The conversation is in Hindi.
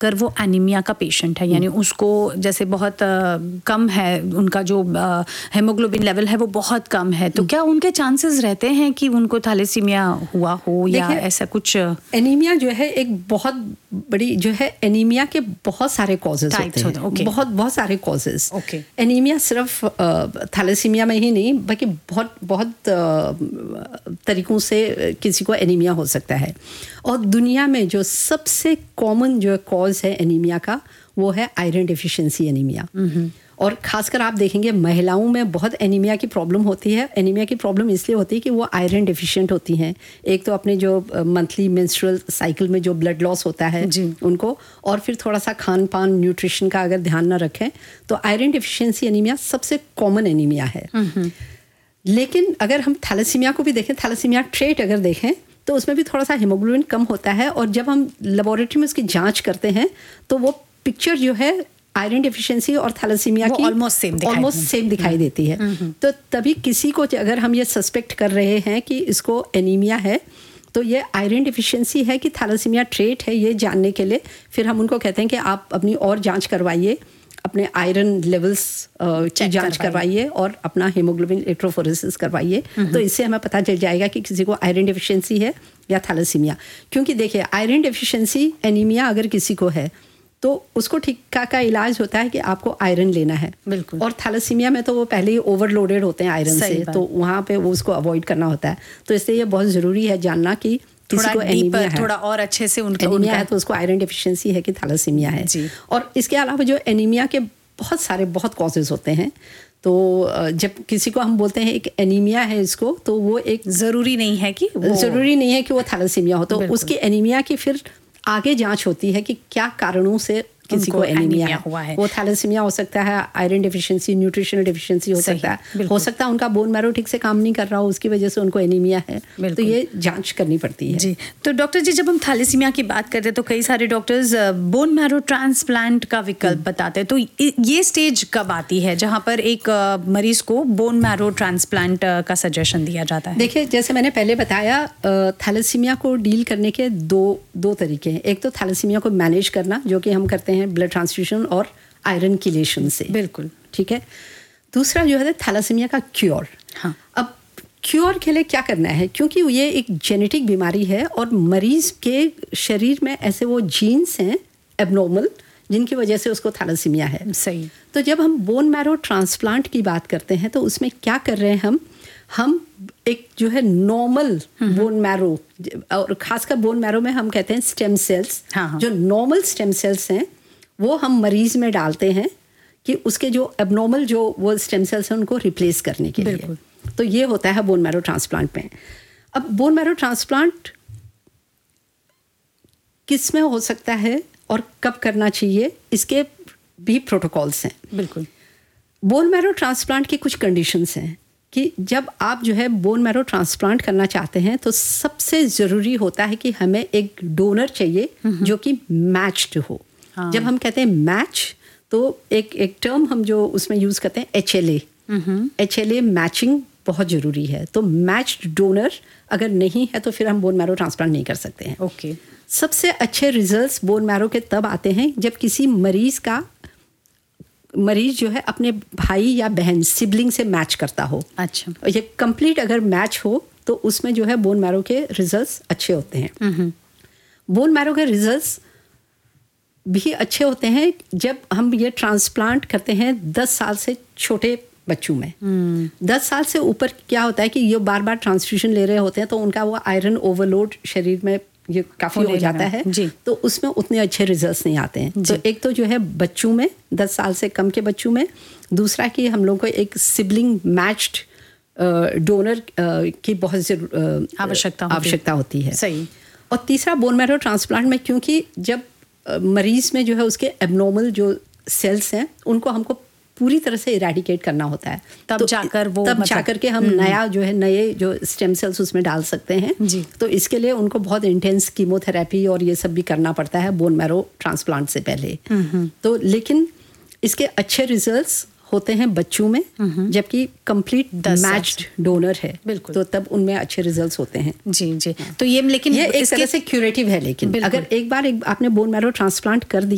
अगर वो एनीमिया का पेशेंट है, यानी उसको जैसे बहुत कम है, उनका जो हेमोग्लोबिन लेवल है वो बहुत कम है, तो क्या उनके चांसेस रहते हैं कि उनको थैलेसीमिया हुआ हो या ऐसा कुछ? एनीमिया जो है एक बहुत बड़ी जो है, एनीमिया के बहुत सारे कॉजेज होते हैं। okay. बहुत सारे कॉजेज। okay. एनीमिया सिर्फ थैलेसीमिया में ही नहीं, बल्कि बहुत तरीकों से किसी को एनीमिया हो सकता है। और दुनिया में जो सबसे कॉमन जो कॉज है एनीमिया का, वो है आयरन डेफिशिएंसी एनीमिया। और खासकर आप देखेंगे महिलाओं में बहुत एनीमिया की प्रॉब्लम होती है। एनीमिया की प्रॉब्लम इसलिए होती है कि वो आयरन डेफिशिएंट होती हैं। एक तो अपने जो मंथली मेंस्ट्रुअल साइकिल में जो ब्लड लॉस होता है उनको, और फिर थोड़ा सा खान पान न्यूट्रिशन का अगर ध्यान ना रखें तो आयरन डेफिशिएंसी एनीमिया सबसे कॉमन एनीमिया है। लेकिन अगर हम थैलेसीमिया को भी देखें, थैलेसीमिया ट्रेट अगर देखें, तो उसमें भी थोड़ा सा हीमोग्लोबिन कम होता है। और जब हम लेबोरेटरी में उसकी जांच करते हैं तो वो पिक्चर जो है आयरन डेफिशिएंसी और थैलेसीमिया की ऑलमोस्ट सेम दिखाई देती है। तो तभी किसी को अगर हम ये सस्पेक्ट कर रहे हैं कि इसको एनीमिया है, तो ये आयरन डेफिशिएंसी है कि थैलेसीमिया ट्रेट है, ये जानने के लिए फिर हम उनको कहते हैं कि आप अपनी और जांच करवाइए, अपने आयरन लेवल्स की जांच करवाइए और अपना हीमोग्लोबिन इलेक्ट्रोफोरेसिस करवाइए। तो इससे हमें पता चल जाएगा कि किसी को आयरन डेफिशिएंसी है या थैलेसीमिया। क्योंकि देखिए, आयरन डेफिशिएंसी एनीमिया अगर किसी को है तो उसको ठीक का इलाज होता है कि आपको आयरन लेना है। बिल्कुल। और थैलेसीमिया में तो वो पहले ही ओवरलोडेड होते हैं आयरन से, तो वहाँ पे वो उसको अवॉइड करना होता है। तो इसलिए ये बहुत ज़रूरी है जानना कि किसी को एनीमिया है, थोड़ा और अच्छे से एनीमिया है तो उसको आयरन डेफिशिएंसी है कि थैलेसीमिया है। और इसके अलावा जो एनीमिया के बहुत कॉजेज होते हैं। तो जब किसी को हम बोलते हैं एक एनीमिया है इसको, तो वो एक ज़रूरी नहीं है कि वो थैलेसीमिया हो। तो उसकी एनीमिया की फिर आगे जांच होती है कि क्या कारणों से किसी को एनीमिया हुआ है। वो थैलेसीमिया हो सकता है, आयरन डेफिशिएंसी, न्यूट्रिशनल डेफिशिएंसी हो सकता है, हो सकता है उनका बोन मैरो ठीक से काम नहीं कर रहा हो, उसकी वजह से उनको एनीमिया है। तो ये जांच करनी पड़ती है। जी। तो डॉक्टर जी, जब हम थैलेसीमिया की बात करते हैं तो कई सारे डॉक्टर्स बोन मैरो ट्रांसप्लांट का विकल्प बताते हैं। तो ये स्टेज कब आती है जहाँ पर एक मरीज को बोन मैरो ट्रांसप्लांट का सजेशन दिया जाता है? देखिए, जैसे मैंने पहले बताया, थैलेसीमिया को डील करने के दो तरीके हैं। एक तो थैलेसीमिया को मैनेज करना, जो कि हम करते हैं ब्लड ट्रांसफ्यूजन और आयरन किलेशन से। बिल्कुल ठीक है। दूसरा जो है थैलेसीमिया का क्योर। हाँ। अब क्योर के लिए क्या करना है, क्योंकि ये एक जेनेटिक बीमारी है और मरीज के शरीर में ऐसे वो जीन्स हैं एबनॉर्मल, जिनकी वजह से उसको थैलेसीमिया है। सही। तो जब हम बोन मैरो ट्रांसप्लांट की बात करते हैं तो उसमें क्या कर रहे हैं हम एक जो है नॉर्मल बोन मैरो, और खासकर बोन मैरो में हम कहते हैं स्टेम सेल्स। हाँ। जो नॉर्मल स्टेम सेल्स हैं वो हम मरीज में डालते हैं कि उसके जो एबनॉर्मल जो वो स्टेम सेल्स हैं उनको रिप्लेस करने के लिए। तो ये होता है बोन मैरो ट्रांसप्लांट में। अब बोन मैरो ट्रांसप्लांट किस में हो सकता है और कब करना चाहिए, इसके भी प्रोटोकॉल्स हैं। बिल्कुल। बोन मैरो ट्रांसप्लांट की कुछ कंडीशंस हैं कि जब आप जो है बोन मैरो ट्रांसप्लांट करना चाहते हैं तो सबसे ज़रूरी होता है कि हमें एक डोनर चाहिए जो कि मैच्ड हो। हाँ। जब हम कहते हैं मैच, तो एक टर्म हम जो उसमें यूज़ करते हैं HLA मैचिंग बहुत ज़रूरी है। तो मैच्ड डोनर अगर नहीं है तो फिर हम बोन मैरो ट्रांसप्लांट नहीं कर सकते हैं। ओके। सबसे अच्छे रिजल्ट्स बोन मैरो के तब आते हैं जब किसी मरीज जो है अपने भाई या बहन सिबलिंग से मैच करता हो। अच्छा। ये कंप्लीट अगर मैच हो तो उसमें जो है बोन मैरो के रिजल्ट्स अच्छे होते हैं। बोन मैरो के रिजल्ट्स भी अच्छे होते हैं जब हम ये ट्रांसप्लांट करते हैं 10 साल से छोटे बच्चों में। 10 साल से ऊपर क्या होता है कि ये बार बार ट्रांसफ्यूजन ले रहे होते हैं तो उनका वो आयरन ओवरलोड शरीर में ये काफ़ी हो जाता है। तो उसमें उतने अच्छे रिजल्ट्स नहीं आते हैं। तो एक तो जो है बच्चों में, 10 साल से कम के बच्चों में, दूसरा कि हम लोग को एक सिबलिंग मैच्ड डोनर की बहुत आवश्यकता होती है। सही। और तीसरा बोन मैरो ट्रांसप्लांट में, क्योंकि जब मरीज में जो है उसके एबनॉर्मल जो सेल्स हैं उनको हमको पूरी तरह से इरेडिकेट करना होता है, तब जाकर के हम नए जो स्टेम सेल्स उसमें डाल सकते हैं। तो इसके लिए उनको बहुत इंटेंस कीमोथेरेपी और ये सब भी करना पड़ता है बोन मैरो ट्रांसप्लांट से पहले। तो लेकिन इसके अच्छे रिजल्ट्स होते हैं बच्चों में, जबकि कंप्लीट मैच्ड डोनर है। बिल्कुल। तो तब उनमें अच्छे रिजल्ट्स होते हैं। जी। तो ये लेकिन ये एक तरह से क्यूरेटिव है। लेकिन अगर एक बार आपने बोन मैरो ट्रांसप्लांट कर दिया